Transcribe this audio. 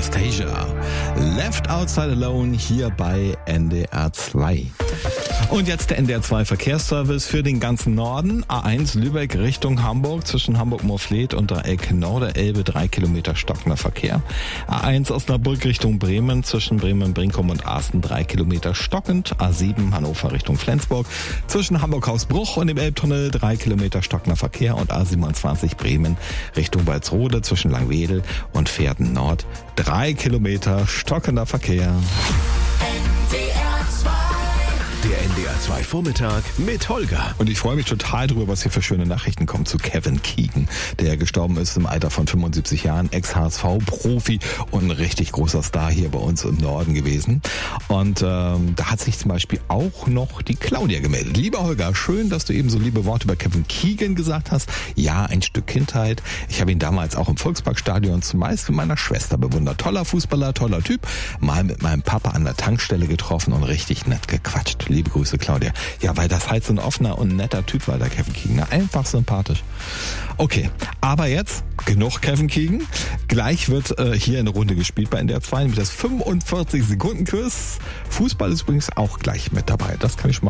Anastasia. Left Outside Alone hier bei NDR 2. Und jetzt der NDR 2 Verkehrsservice für den ganzen Norden. A1 Lübeck Richtung Hamburg zwischen Hamburg-Moorfleet und Dreieck Norderelbe 3 Kilometer stockender Verkehr. A1 Osnabrück Richtung Bremen zwischen Bremen-Brinkum und Asten 3 Kilometer stockend. A7 Hannover Richtung Flensburg zwischen Hamburg-Hausbruch und dem Elbtunnel 3 Kilometer stockender Verkehr und A27 Bremen Richtung Walsrode zwischen Langwedel und Pferden Nord 3 Kilometer stockender Verkehr. Der NDR 2 Vormittag mit Holger. Und ich freue mich total drüber, was hier für schöne Nachrichten kommen zu Kevin Keegan, der gestorben ist im Alter von 75 Jahren, Ex-HSV-Profi und ein richtig großer Star hier bei uns im Norden gewesen. Und da hat sich zum Beispiel auch noch die Claudia gemeldet. Lieber Holger, schön, dass du eben so liebe Worte über Kevin Keegan gesagt hast. Ja, ein Stück Kindheit. Ich habe ihn damals auch im Volksparkstadion zumeist mit meiner Schwester bewundert. Toller Fußballer, toller Typ. Mal mit meinem Papa an der Tankstelle getroffen und richtig nett gequatscht. Liebe Grüße, Claudia. Ja, weil das halt so ein offener und netter Typ war, der Kevin Keegan. Einfach sympathisch. Okay, aber jetzt genug Kevin Keegan. Gleich wird hier eine Runde gespielt bei NDR 2, nämlich das 45-Sekunden-Quiz. Fußball ist übrigens auch gleich mit dabei. Das kann ich schon mal